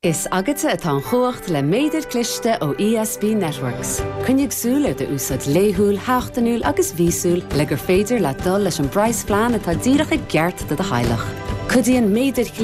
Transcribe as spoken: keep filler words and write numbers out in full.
Is agate atá an chócht le méidir cliste ó E S B Networks. Cynnig súl ar de úsad léhúil, háchtanúil agus vísúil le gur féidir le dul leis an brais flean atá díreach i gceart de de hailech. Cudíonn méidir